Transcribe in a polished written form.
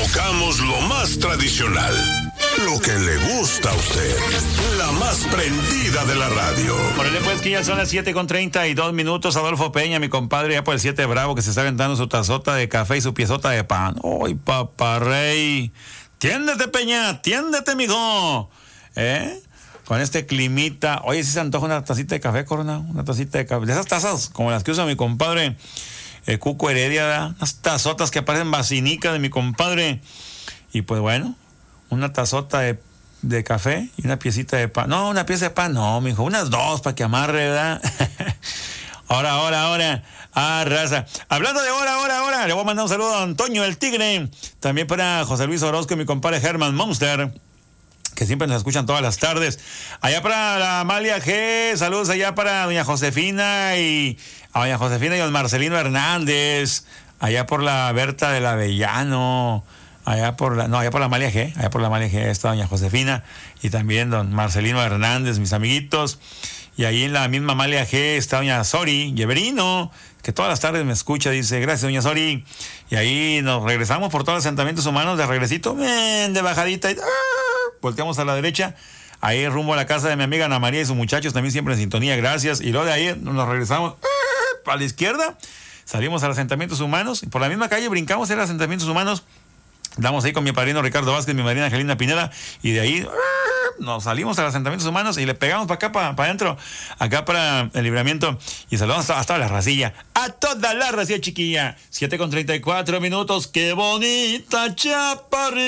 Tocamos lo más tradicional, lo que le gusta a usted, la más prendida de la radio. Por el pues que ya son las 7:32. Adolfo Peña, mi compadre, ya por el 7 Bravo, que se está aventando su tazota de café y su piezota de pan. ¡Ay, paparrey! Tiéndete, Peña, tiéndete, mijo. Con este climita. Oye, si se antoja una tacita de café, Corona, una tacita de café. De esas tazas, como las que usa mi compadre Cuco Heredia, ¿verdad? Unas tazotas que parecen vacinicas de mi compadre. Y pues bueno, una tazota de café y una piecita de pan. No, una pieza de pan, no, mijo, unas dos para que amarre, ¿verdad? Ahora. Raza. Hablando de ahora, le voy a mandar un saludo a Antonio el Tigre. También para José Luis Orozco y mi compadre Herman Monster, que siempre nos escuchan todas las tardes. Allá para la Amalia G, saludos allá para doña Josefina y don Marcelino Hernández, allá por la Berta del Avellano, allá por la Amalia G está doña Josefina y también don Marcelino Hernández, mis amiguitos. Y ahí en la misma Amalia G está doña Sori Yeverino, que todas las tardes me escucha, dice, gracias doña Sori. Y ahí nos regresamos por todos los asentamientos humanos de regresito, de bajadita y volteamos a la derecha, ahí rumbo a la casa de mi amiga Ana María y sus muchachos, también siempre en sintonía, gracias. Y luego de ahí nos regresamos a la izquierda, salimos a los asentamientos humanos, y por la misma calle brincamos en los asentamientos humanos, damos ahí con mi padrino Ricardo Vázquez, mi madrina Angelina Pineda, y de ahí nos salimos a los asentamientos humanos y le pegamos para acá, para adentro, acá para el Libramiento, y saludamos hasta la racilla, a toda la racilla, chiquilla. 7:34, qué bonita chaparrita.